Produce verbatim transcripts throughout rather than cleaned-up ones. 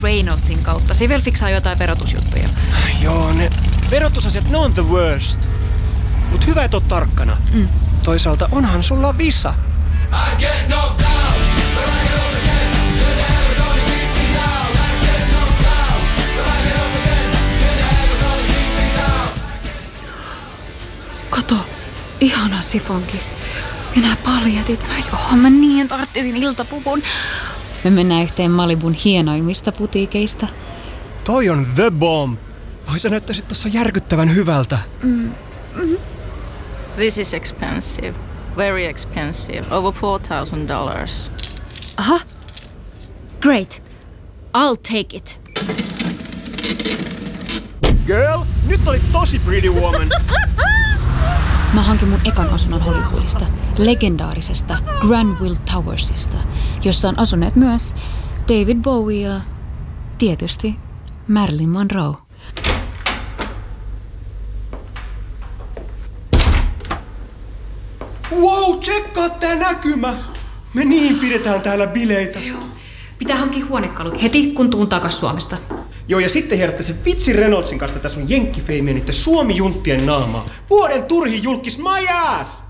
Reynoldsin kautta. Se vielä fiksaa jotain verotusjuttuja. Joo, ne verotusasiat, ne on the worst. Mut hyvä, et oo tarkkana. Mm. Toisaalta onhan sulla visa. Kato, ihana sifonki. Ja nää paljatit. Joo, mä niin tarttisin iltapuvun. Me mennään yhteen Malibun hienoimmista putiikeista. Toi on the bomb. Voi sä näyttäisit tossa järkyttävän hyvältä. Mm. Mm. This is expensive. Very expensive. Over four thousand dollars. Aha. Great. I'll take it. Girl, nyt oli tosi pretty woman. Mä hankin mun ekan asunnon Hollywoodista, legendaarisesta Granville Towersista, jossa on asuneet myös David Bowie ja tietysti Marilyn Monroe. Wow, tsekkaa tää näkymä! Me niin pidetään täällä bileitä. Joo. Pitää hankkia huonekalut heti, kun tuun takas Suomesta. Joo, ja sitten herätte sen vitsi Reynoldsin kanssa tätä sun jenkkifeimiä niitten Suomi-junttien naamaa. Vuoden turhin julkis my ass!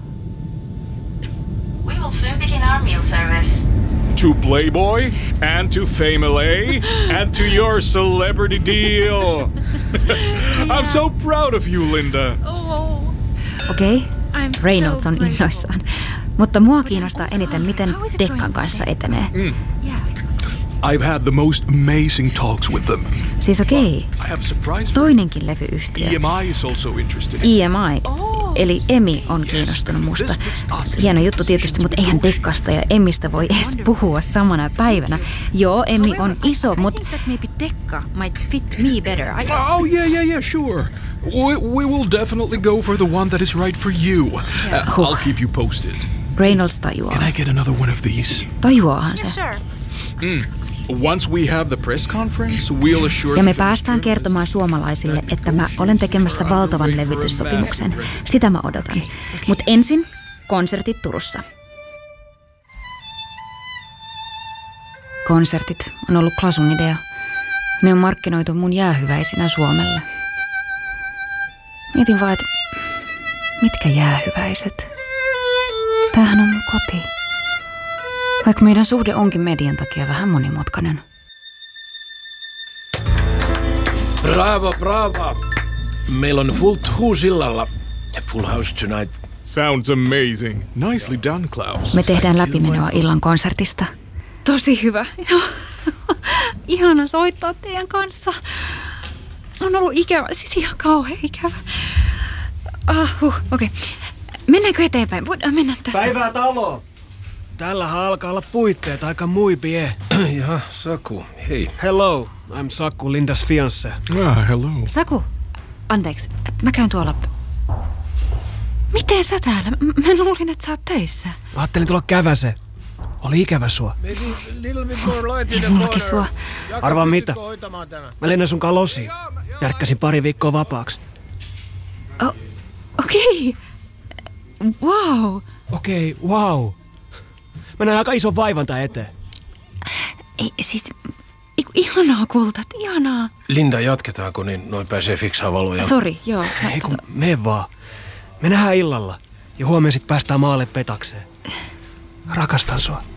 We will soon begin our meal service. To Playboy, and to Fame L A, and to your celebrity deal. I'm so proud of you, Linda. Oh. Okei, okay. Reynolds on innoissaan. Mutta mua kiinnostaa eniten, miten Dekkan kanssa etenee. Mm. I've had the most amazing talks with them. Siis okei, okay. Toinenkin levyyhtiö. E M I is also interested. E M I, eli Emi on kiinnostunut musta. Hieno juttu tietysti, mutta eihän Dekkasta ja Emistä voi edes puhua samana päivänä. Joo, Emi on iso, mutta... maybe Dekka might fit me better. I... Oh, yeah, yeah, yeah, sure. We, we will definitely go for the one that is right for you. Yeah. Uh, I'll keep you posted. Reynolds tajuaa. Can I get another one of these? Tajuaahan se. Yes, sir. Mm. Once we have the press conference, we'll assure ja me päästään kertomaan suomalaisille, että mä olen tekemässä valtavan levityssopimuksen. Sitä mä odotan. Mut ensin konsertit Turussa. Konsertit on ollut Klasun idea. Ne on markkinoitu mun jäähyväisinä Suomelle. Mietin vaan, että mitkä jäähyväiset? Tämähän on mun koti. Vaikka meidän suhde onkin median takia vähän monimutkainen. Bravo, bravo. Meillä on fullt hus illalla. Full house tonight. Sounds amazing. Nicely done, Klaus. Me tehdään läpimenoa illan konsertista. Tosi hyvä. Ihana soittaa teidän kanssa. On ollut ikävä, siis ihan kauhean ikävä. Ah, huh, okei. Okay. Mennäänkö eteenpäin? Voidaan mennä tästä. Päivää taloon. Tällähän alkaa olla puitteet aika muy bien. Jaha, Saku, hei. Hello, I'm Saku, Lindas fiancé. Ah, hello. Saku, anteeksi, mä käyn tuolla. Miten sä täällä? Mä luulin, että sä oot töissä. Mä ajattelin tulla käväse. Oli ikävä sua. Ei mullakin sua. Arvaa mitä? Mä lennän sunkaan losiin. Järkkäsin pari viikkoa vapaaksi. Oh, okei. Okay. Wow. Okei, okay, wow. Mä näen aika ison vaivan tää eteen. Ei, siis... Ihanaa, kultat, ihanaa. Linda, jatketaanko, niin noin pääsee fiksaa valoja. Sori, joo. Ei kun mene vaan. Me nähdään illalla. Ja huomenna sit päästään maalle petakseen. Rakastan sua.